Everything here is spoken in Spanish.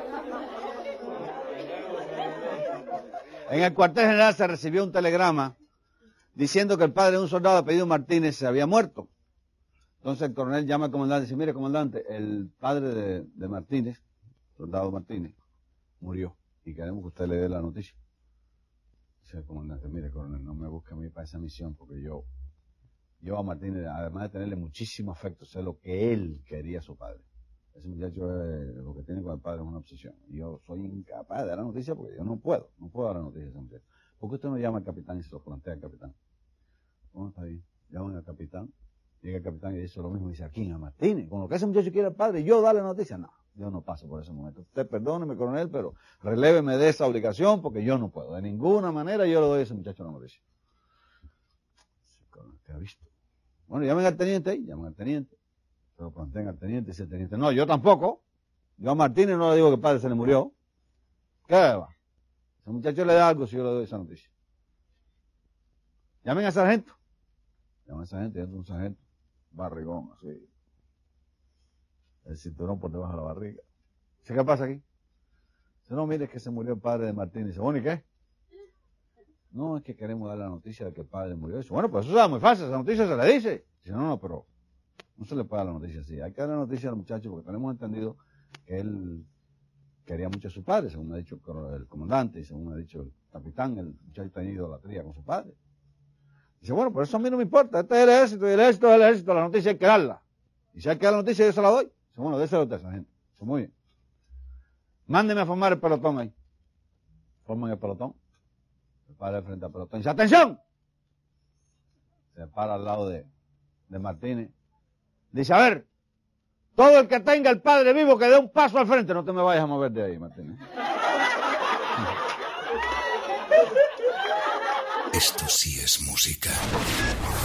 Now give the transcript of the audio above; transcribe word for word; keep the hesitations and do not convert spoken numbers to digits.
En el cuartel general se recibió un telegrama diciendo que el padre de un soldado apellido Martínez se había muerto. Entonces el coronel llama al comandante y dice, mire, comandante, el padre de, de Martínez, soldado Martínez, murió y queremos que usted le dé la noticia. Dice el comandante, mire, coronel, no me busque a mí para esa misión porque yo, yo a Martínez, además de tenerle muchísimo afecto, sé lo que él quería a su padre. Ese muchacho es, lo que tiene con el padre es una obsesión. Y yo soy incapaz de dar la noticia porque yo no puedo, no puedo dar la noticia a ese muchacho. ¿Por qué usted no llama al capitán y se lo plantea al capitán? Bueno, está bien, llaman al capitán. Llega el capitán y dice lo mismo, dice, ¿a quién? A Martínez, con lo que ese muchacho quiere al padre, yo darle la noticia. No, yo no paso por ese momento. Usted perdóneme, coronel, pero reléveme de esa obligación porque yo no puedo. De ninguna manera yo le doy a ese muchacho la noticia. El coronel, ¿te ha visto? Bueno, llamen al teniente ahí, llamen al teniente. Se lo plantean al teniente y dice el teniente, no, yo tampoco. Yo a Martínez no le digo que el padre se le murió. ¿Qué va? Ese muchacho le da algo si yo le doy esa noticia. Llamen al sargento. Llamen al sargento y entra un sargento. Barrigón, así. El cinturón por debajo de la barriga. Dice, ¿qué pasa aquí? Dice, no, mire, es que se murió el padre de Martínez. Dice, bueno, ¿y qué? No, es que queremos dar la noticia de que el padre murió. Dice, bueno, pues eso es muy fácil, esa noticia se le dice. Dice, no, no, pero no se le puede dar la noticia así. Hay que dar la noticia al muchacho porque tenemos entendido que él quería mucho a su padre, según ha dicho el comandante y según ha dicho el capitán, el muchacho tenía idolatría con su padre. Dice, bueno, por eso a mí no me importa, este es el ejército y el ejército es el ejército, la noticia hay que darla. Y si hay que dar la noticia, yo se la doy. Dice, bueno, désela a usted, esa gente. Dice, muy bien. Mándeme a formar el pelotón ahí. Forman el pelotón. Se para frente al pelotón. Dice, ¡atención! Se para al lado de, de Martínez. Dice, a ver, todo el que tenga el padre vivo que dé un paso al frente. No te me vayas a mover de ahí, Martínez. Esto sí es música.